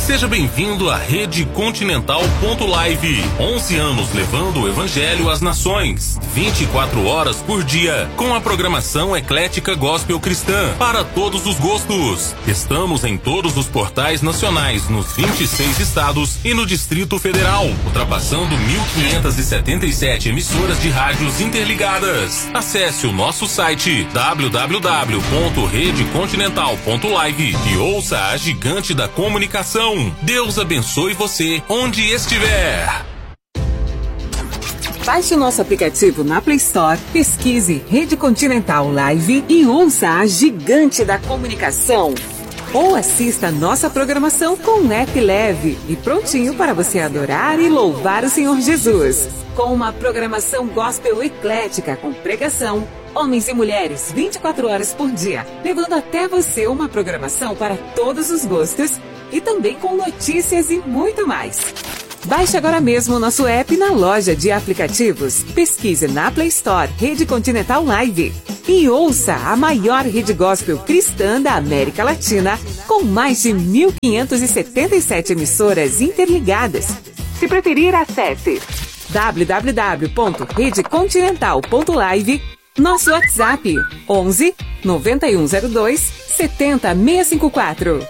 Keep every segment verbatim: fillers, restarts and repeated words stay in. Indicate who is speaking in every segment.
Speaker 1: Seja bem-vindo à Rede Continental ponto live. onze anos levando o Evangelho às nações. vinte e quatro horas por dia, com a programação eclética gospel cristã para todos os gostos. Estamos em todos os portais nacionais, nos vinte e seis estados e no Distrito Federal, ultrapassando mil quinhentas e setenta e sete emissoras de rádios interligadas. Acesse o nosso site w w w ponto rede continental ponto live e ouça a gigante da comunicação. Deus abençoe você onde estiver.
Speaker 2: Baixe o nosso aplicativo na Play Store, pesquise Rede Continental Live e ouça a gigante da comunicação. Ou assista nossa programação com um app leve e prontinho para você adorar e louvar o Senhor Jesus. Com uma programação gospel eclética com pregação, homens e mulheres vinte e quatro horas por dia, levando até você uma programação para todos os gostos e também com notícias e muito mais. Baixe agora mesmo o nosso app na loja de aplicativos. Pesquise na Play Store Rede Continental Live e ouça a maior rede gospel cristã da América Latina, com mais de mil quinhentas e setenta e sete emissoras interligadas. Se preferir, acesse w w w ponto rede continental ponto live. Nosso WhatsApp onze, noventa e um zero dois, setenta, seiscentos e cinquenta e quatro.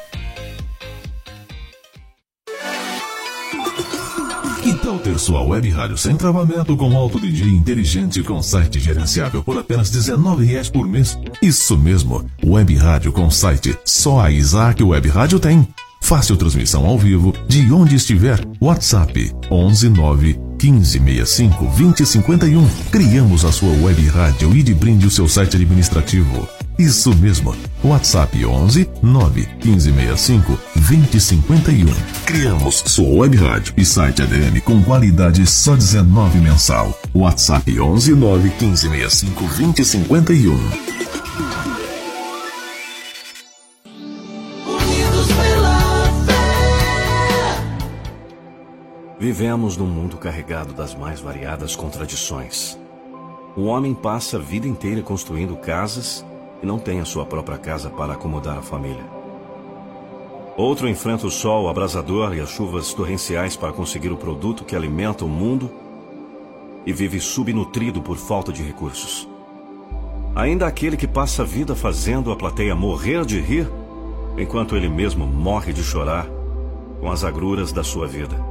Speaker 3: Que tal ter sua web rádio sem travamento com alto D J inteligente com site gerenciável por apenas dezenove reais por mês? Isso mesmo, web rádio com site. Só a Isaac Web Rádio tem. Fácil transmissão ao vivo de onde estiver. WhatsApp onze nove quinze sessenta e cinco vinte cinquenta e um. Criamos a sua web rádio e de brinde o seu site administrativo. Isso mesmo. WhatsApp onze nove quinze sessenta e cinco vinte cinquenta e um. Criamos sua web rádio e site A D M com qualidade só dezenove mensal. WhatsApp onze nove quinze sessenta e cinco vinte cinquenta e um.
Speaker 4: Vivemos num mundo carregado das mais variadas contradições. O homem passa a vida inteira construindo casas e não tem a sua própria casa para acomodar a família. Outro enfrenta o sol abrasador e as chuvas torrenciais para conseguir o produto que alimenta o mundo e vive subnutrido por falta de recursos. Ainda há aquele que passa a vida fazendo a plateia morrer de rir, enquanto ele mesmo morre de chorar com as agruras da sua vida.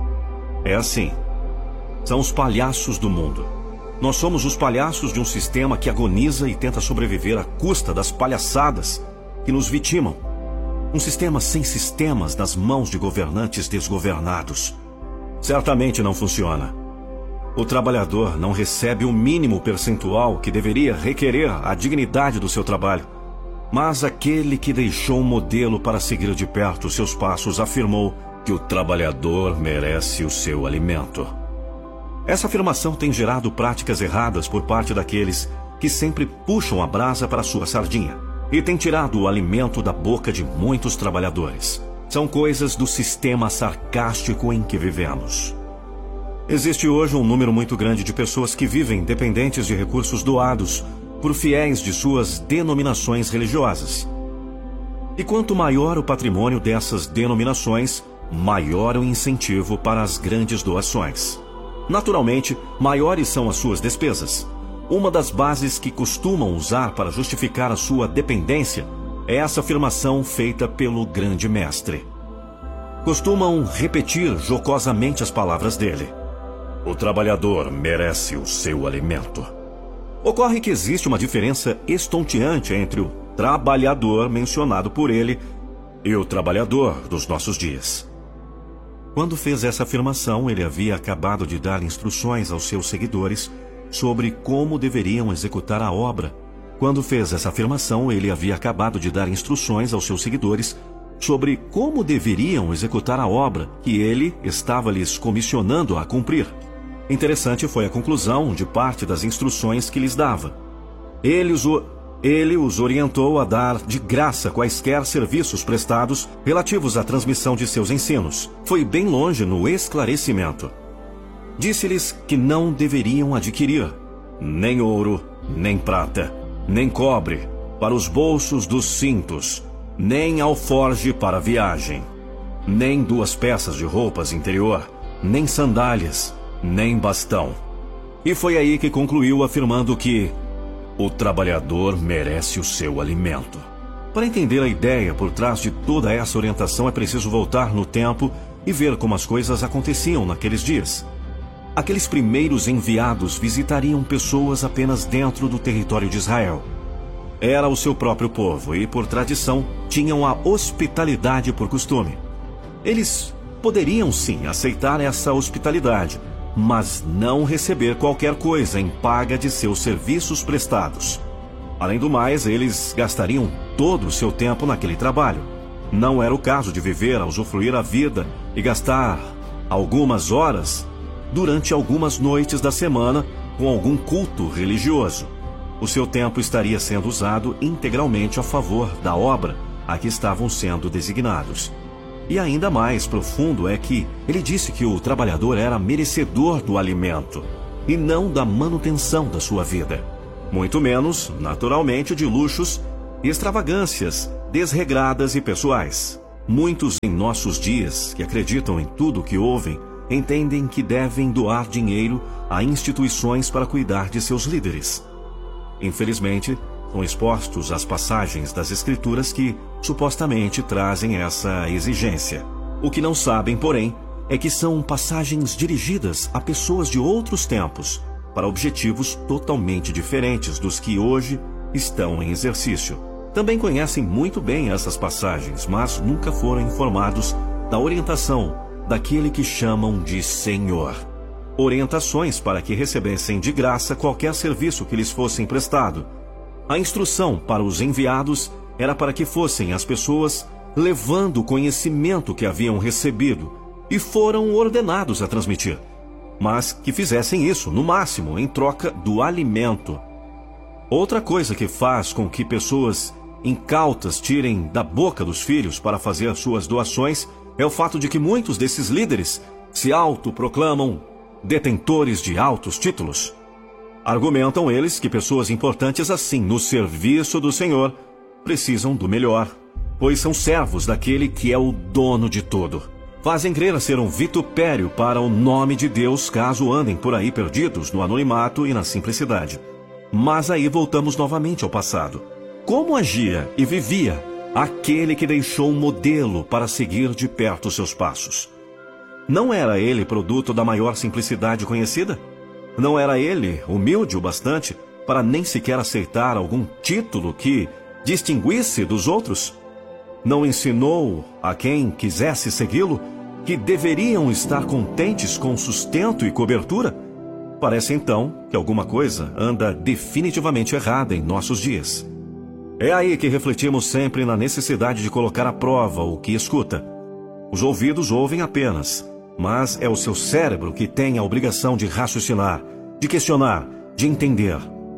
Speaker 4: É assim. São os palhaços do mundo. Nós somos os palhaços de um sistema que agoniza e tenta sobreviver à custa das palhaçadas que nos vitimam. Um sistema sem sistemas nas mãos de governantes desgovernados. Certamente não funciona. O trabalhador não recebe o mínimo percentual que deveria requerer a dignidade do seu trabalho. Mas aquele que deixou um modelo para seguir de perto seus passos afirmou que o trabalhador merece o seu alimento. Essa afirmação tem gerado práticas erradas por parte daqueles que sempre puxam a brasa para sua sardinha e tem tirado o alimento da boca de muitos trabalhadores. São coisas do sistema sarcástico em que vivemos. Existe hoje um número muito grande de pessoas que vivem dependentes de recursos doados por fiéis de suas denominações religiosas. E quanto maior o patrimônio dessas denominações, maior o incentivo para as grandes doações. Naturalmente, maiores são as suas despesas. Uma das bases que costumam usar para justificar a sua dependência é essa afirmação feita pelo grande mestre. Costumam repetir jocosamente as palavras dele: o trabalhador merece o seu alimento. Ocorre que existe uma diferença estonteante entre o trabalhador mencionado por ele e o trabalhador dos nossos dias. Quando fez essa afirmação, ele havia acabado de dar instruções aos seus seguidores sobre como deveriam executar a obra. Quando fez essa afirmação, ele havia acabado de dar instruções aos seus seguidores sobre como deveriam executar a obra que ele estava lhes comissionando a cumprir. Interessante foi a conclusão de parte das instruções que lhes dava. Ele os, ele os orientou a dar de graça quaisquer serviços prestados relativos à transmissão de seus ensinos. Foi bem longe no esclarecimento. Disse-lhes que não deveriam adquirir nem ouro, nem prata, nem cobre para os bolsos dos cintos, nem alforge para a viagem. nem duas peças de roupas interior, nem sandálias, nem bastão. E foi aí que concluiu afirmando que o trabalhador merece o seu alimento. Para entender a ideia por trás de toda essa orientação é preciso voltar no tempo e ver como as coisas aconteciam naqueles dias. Aqueles primeiros enviados visitariam pessoas apenas dentro do território de Israel. Era o seu próprio povo e, por tradição, tinham a hospitalidade por costume. Eles poderiam sim aceitar essa hospitalidade, mas não receber qualquer coisa em paga de seus serviços prestados. Além do mais, eles gastariam todo o seu tempo naquele trabalho. Não era o caso de viver a usufruir a vida e gastar algumas horas durante algumas noites da semana com algum culto religioso. O seu tempo estaria sendo usado integralmente a favor da obra a que estavam sendo designados. E ainda mais profundo é que ele disse que o trabalhador era merecedor do alimento e não da manutenção da sua vida. Muito menos, naturalmente, de luxos e extravagâncias desregradas e pessoais. Muitos em nossos dias que acreditam em tudo o que ouvem entendem que devem doar dinheiro a instituições para cuidar de seus líderes. Infelizmente, são expostos as passagens das Escrituras que supostamente trazem essa exigência. O que não sabem, porém, é que são passagens dirigidas a pessoas de outros tempos, para objetivos totalmente diferentes dos que hoje estão em exercício. Também conhecem muito bem essas passagens, mas nunca foram informados da orientação daquele que chamam de Senhor. Orientações para que recebessem de graça qualquer serviço que lhes fosse emprestado. A instrução para os enviados era para que fossem as pessoas levando o conhecimento que haviam recebido e foram ordenados a transmitir, mas que fizessem isso, no máximo, em troca do alimento. Outra coisa que faz com que pessoas incautas tirem da boca dos filhos para fazer suas doações é o fato de que muitos desses líderes se autoproclamam detentores de altos títulos. Argumentam eles que pessoas importantes assim, no serviço do Senhor, precisam do melhor, pois são servos daquele que é o dono de tudo. Fazem crer a ser um vitupério para o nome de Deus caso andem por aí perdidos no anonimato e na simplicidade. Mas aí voltamos novamente ao passado. Como agia e vivia aquele que deixou um modelo para seguir de perto seus passos? Não era ele produto da maior simplicidade conhecida? Não era ele humilde o bastante para nem sequer aceitar algum título que distinguisse dos outros? Não ensinou a quem quisesse segui-lo que deveriam estar contentes com sustento e cobertura? Parece então que alguma coisa anda definitivamente errada em nossos dias. É aí que refletimos sempre na necessidade de colocar à prova o que escuta. Os ouvidos ouvem apenas, mas é o seu cérebro que tem a obrigação de raciocinar, de questionar, de entender.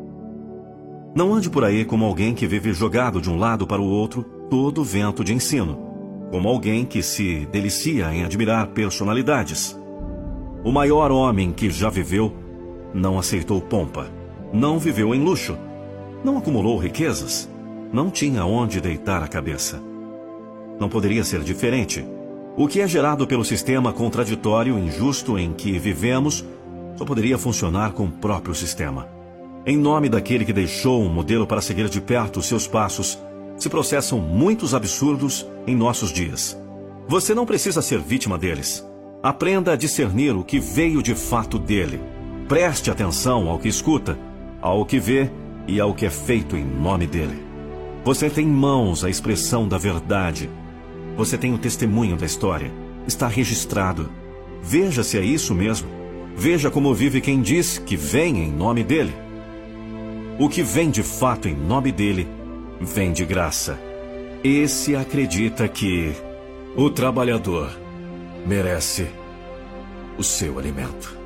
Speaker 4: Não ande por aí como alguém que vive jogado de um lado para o outro todo vento de ensino, como alguém que se delicia em admirar personalidades. O maior homem que já viveu não aceitou pompa, não viveu em luxo, não acumulou riquezas, não tinha onde deitar a cabeça. Não poderia ser diferente. O que é gerado pelo sistema contraditório e injusto em que vivemos só poderia funcionar com o próprio sistema. Em nome daquele que deixou um modelo para seguir de perto os seus passos, se processam muitos absurdos em nossos dias. Você não precisa ser vítima deles. Aprenda a discernir o que veio de fato dele. Preste atenção ao que escuta, ao que vê e ao que é feito em nome dele. Você tem em mãos a expressão da verdade. Você tem o testemunho da história. Está registrado. Veja se é isso mesmo. Veja como vive quem diz que vem em nome dele. O que vem de fato em nome dele, vem de graça. Esse acredita que o trabalhador merece o seu alimento.